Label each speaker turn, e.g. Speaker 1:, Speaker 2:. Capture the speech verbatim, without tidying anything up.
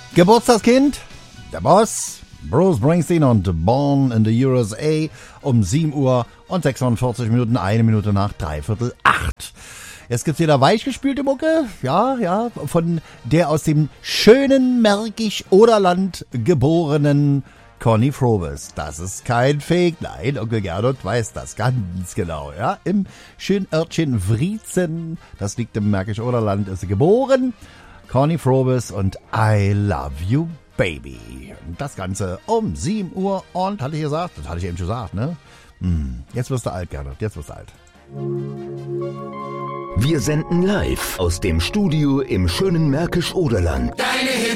Speaker 1: Geburtstagskind, der Boss, Bruce Springsteen und Born in the U S A um sieben Uhr und sechsundvierzig Minuten, eine Minute nach dreiviertel acht. Jetzt gibt's wieder weichgespülte Mucke, ja, ja, von der aus dem schönen Märkisch-Oderland geborenen Conny Frobes. Das ist kein Fake, nein, Onkel Gernot weiß das ganz genau, ja. Im schönen Örtchen Wriezen, das liegt im Märkisch-Oderland, ist sie geboren. Conny Frobes und I Love You Baby. Das Ganze um sieben Uhr und, hatte ich gesagt, das hatte ich eben schon gesagt, ne? Hm, jetzt wirst du alt, Gernot, jetzt wirst du alt.
Speaker 2: Wir senden live aus dem Studio im schönen Märkisch-Oderland.
Speaker 3: Deine Hits